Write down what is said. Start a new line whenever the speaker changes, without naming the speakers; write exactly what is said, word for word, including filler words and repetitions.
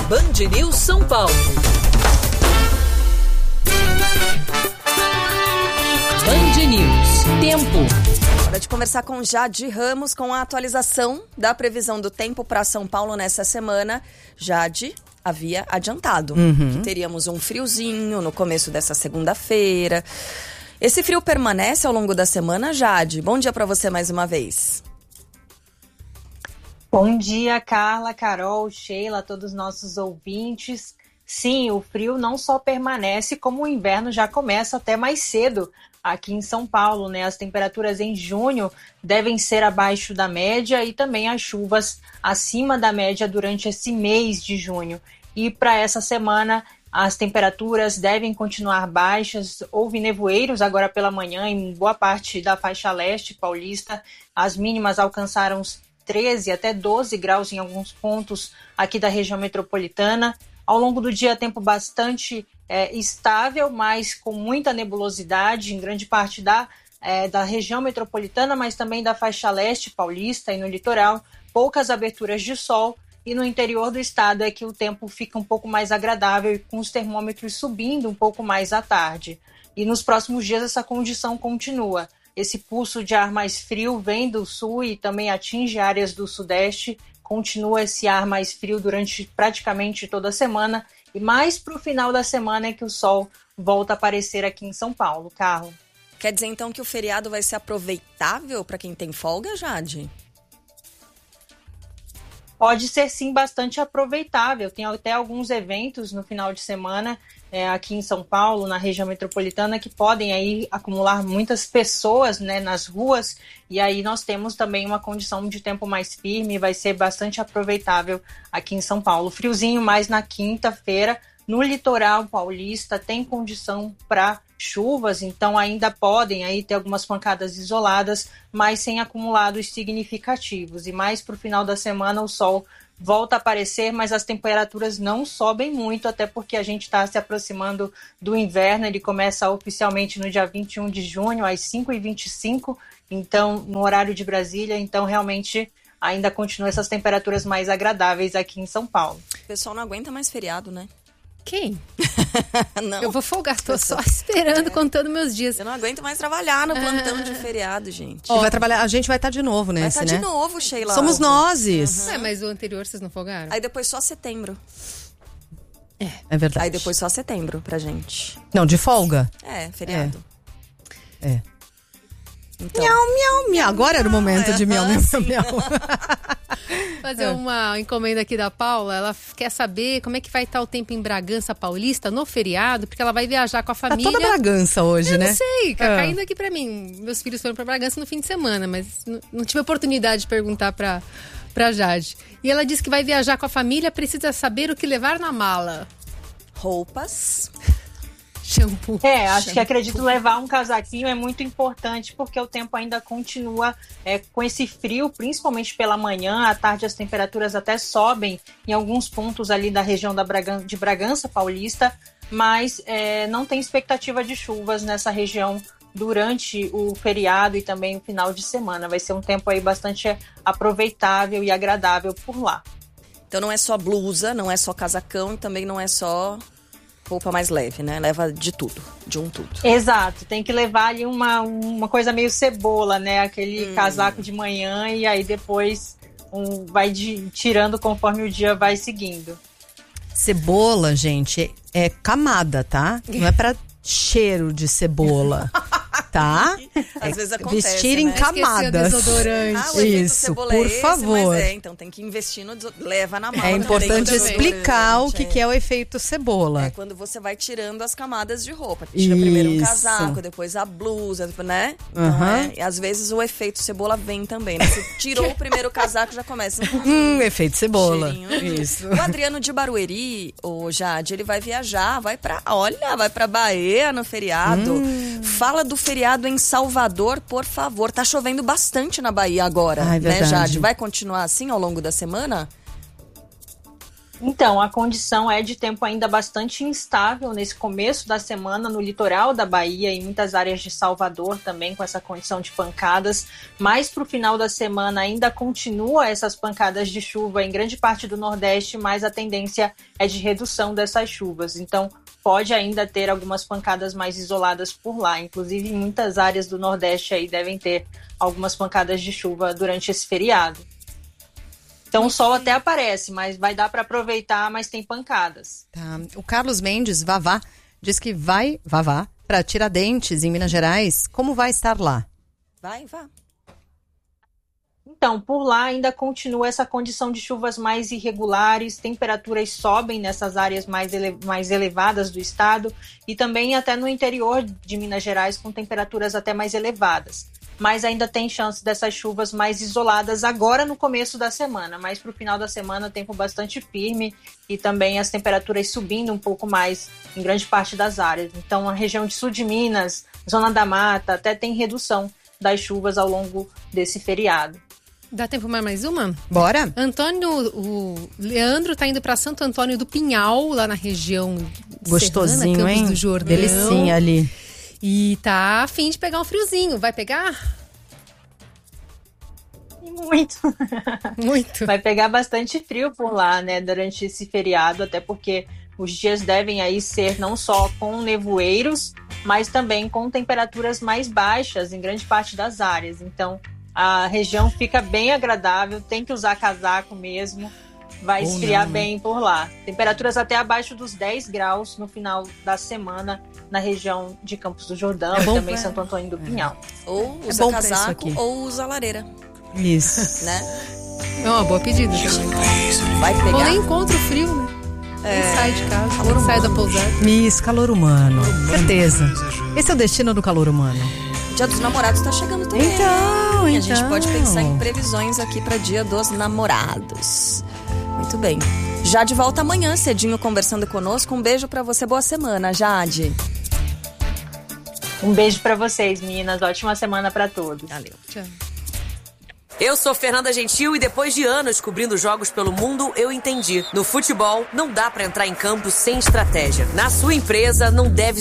Band News São Paulo. Band News. Tempo.
Hora de conversar com Jade Ramos com a atualização da previsão do tempo para São Paulo nessa semana. Jade havia adiantado uhum. que teríamos um friozinho no começo dessa segunda-feira. Esse frio permanece ao longo da semana, Jade? Bom dia para você mais uma vez.
Bom dia, Carla, Carol, Sheila, todos os nossos ouvintes. Sim, o frio não só permanece, como o inverno já começa até mais cedo aqui em São Paulo, né? As temperaturas em junho devem ser abaixo da média e também as chuvas acima da média durante esse mês de junho. E para essa semana, as temperaturas devem continuar baixas. Houve nevoeiros agora pela manhã em boa parte da faixa leste paulista. As mínimas alcançaram os treze até doze graus em alguns pontos aqui da região metropolitana. Ao longo do dia, tempo bastante é, estável, mas com muita nebulosidade em grande parte da, é, da região metropolitana, mas também da faixa leste paulista e no litoral. Poucas aberturas de sol e no interior do estado é que o tempo fica um pouco mais agradável e com os termômetros subindo um pouco mais à tarde. E nos próximos dias essa condição continua. Esse pulso de ar mais frio vem do sul e também atinge áreas do sudeste. Continua esse ar mais frio durante praticamente toda a semana. E mais para o final da semana é que o sol volta a aparecer aqui em São Paulo, Carla.
Quer dizer, então, que o feriado vai ser aproveitável para quem tem folga, Jade?
Pode ser, sim, bastante aproveitável. Tem até alguns eventos no final de semana é, aqui em São Paulo, na região metropolitana, que podem aí acumular muitas pessoas, né, nas ruas. E aí nós temos também uma condição de tempo mais firme, vai ser bastante aproveitável aqui em São Paulo. Friozinho mais na quinta-feira. No litoral paulista tem condição para chuvas, então ainda podem aí ter algumas pancadas isoladas, mas sem acumulados significativos. E mais para o final da semana o sol volta a aparecer, mas as temperaturas não sobem muito, até porque a gente está se aproximando do inverno. Ele começa oficialmente no dia vinte e um de junho, às cinco e vinte e cinco, então, no horário de Brasília. Então, realmente, ainda continuam essas temperaturas mais agradáveis aqui em São Paulo.
O pessoal não aguenta mais feriado, né?
Quem?
Não.
Eu vou folgar, tô só esperando, é. contando meus dias.
Eu não aguento mais trabalhar no plantão ah. de feriado, gente.
Oh, vai trabalhar, a gente vai estar tá de novo nesse,
vai
né?
Vai estar tá de novo, Sheila.
Somos nós.
Uhum. É, mas o anterior vocês não folgaram?
Aí depois só setembro.
É, é verdade.
Aí depois só setembro pra gente.
Não, de folga?
É, feriado.
É. é.
Então.
Miau, miau, miau. Agora era o momento é. de miau, miau, miau.
Fazer é. uma encomenda aqui da Paula. Ela quer saber como é que vai estar o tempo em Bragança Paulista no feriado, porque ela vai viajar com a família.
Tá toda Bragança hoje,
eu
né?
Não sei, tá é. caindo aqui pra mim. Meus filhos foram pra Bragança no fim de semana, mas não, não tive oportunidade de perguntar pra, pra Jade. E ela disse que vai viajar com a família, precisa saber o que levar na mala.
Roupas.
Shampoo.
É, acho
Shampoo.
que acredito levar um casaquinho é muito importante, porque o tempo ainda continua é, com esse frio, principalmente pela manhã. À tarde as temperaturas até sobem em alguns pontos ali da região da Bragan- de Bragança Paulista, mas é, não tem expectativa de chuvas nessa região durante o feriado e também o final de semana. Vai ser um tempo aí bastante aproveitável e agradável por lá.
Então não é só blusa, não é só casacão e também não é só roupa mais leve, né? Leva de tudo, de um tudo.
Exato, tem que levar ali uma, uma coisa meio cebola, né? Aquele hum. casaco de manhã e aí depois um, vai de, tirando conforme o dia vai seguindo.
Cebola, gente, é camada, tá? Não é pra cheiro de cebola. Tá?
Às
é
vezes acontece,
vestir em
né?
camadas.
Ah, o
Isso, por
é esse,
favor.
Mas é, então tem que investir no desodorante. Leva na mala.
É importante explicar o que,
é.
que é o efeito cebola.
É quando você vai tirando as camadas de roupa. Tira Isso. primeiro um casaco, depois a blusa, né? Então,
uhum.
é, e às vezes o efeito cebola vem também, né? Você tirou o primeiro casaco, já começa.
Hum, efeito cebola.
Cheirinho.
Isso.
O Adriano de Barueri, o Jade, ele vai viajar, vai pra, olha, vai pra Bahia no feriado. Hum. Fala do feriado em Salvador, por favor. Tá chovendo bastante na Bahia agora,
Ai,
né, Jade? Vai continuar assim ao longo da semana?
Então, a condição é de tempo ainda bastante instável nesse começo da semana no litoral da Bahia e muitas áreas de Salvador também com essa condição de pancadas, mas para o final da semana ainda continua essas pancadas de chuva em grande parte do Nordeste, mas a tendência é de redução dessas chuvas, então pode ainda ter algumas pancadas mais isoladas por lá, inclusive em muitas áreas do Nordeste aí devem ter algumas pancadas de chuva durante esse feriado. Então o sol até aparece, mas vai dar para aproveitar, mas tem pancadas.
Tá. O Carlos Mendes, Vavá, diz que vai, Vavá, para Tiradentes, em Minas Gerais. Como vai estar lá?
Vai, vá.
Então, por lá ainda continua essa condição de chuvas mais irregulares, temperaturas sobem nessas áreas mais, ele- mais elevadas do estado e também até no interior de Minas Gerais com temperaturas até mais elevadas. Mas ainda tem chance dessas chuvas mais isoladas agora no começo da semana, mas para o final da semana tempo bastante firme e também as temperaturas subindo um pouco mais em grande parte das áreas. Então a região de sul de Minas, Zona da Mata, até tem redução das chuvas ao longo desse feriado.
Dá tempo para mais uma?
Bora?
Antônio, o Leandro tá indo para Santo Antônio do Pinhal, lá na região
Gostosinho,
serrana, Campos
hein?
do Jordão.
Delicinha ali.
E tá a fim de pegar um friozinho. Vai pegar?
Muito.
Muito.
Vai pegar bastante frio por lá, né, durante esse feriado, até porque os dias devem aí ser não só com nevoeiros, mas também com temperaturas mais baixas em grande parte das áreas. Então, a região fica bem agradável, tem que usar casaco mesmo, vai
Ou
esfriar
não.
bem por lá. Temperaturas até abaixo dos dez graus no final da semana na região de Campos do Jordão
É
e
bom
também
pra-
Santo Antônio do Pinhal.
Ou
É
usa
bom pra isso
casaco
aqui.
ou usa lareira,
Isso.
né?
É uma boa pedida também.
Vai
Ou
pegar.
nem encontra o frio, né? Nem sai de casa,
calor
nem sai da
humano.
pousada.
Isso, calor humano. Certeza. Esse é o destino do calor humano.
Dia dos Namorados tá chegando também.
Então,
E a gente
então.
pode pensar em previsões aqui para Dia dos Namorados. Muito bem. Já de volta amanhã, cedinho, conversando conosco. Um beijo para você. Boa semana, Jade.
Um beijo para vocês, meninas. Ótima semana para todos.
Valeu.
Tchau.
Eu sou Fernanda Gentil e depois de anos cobrindo jogos pelo mundo, eu entendi. No futebol, não dá pra entrar em campo sem estratégia. Na sua empresa, não deve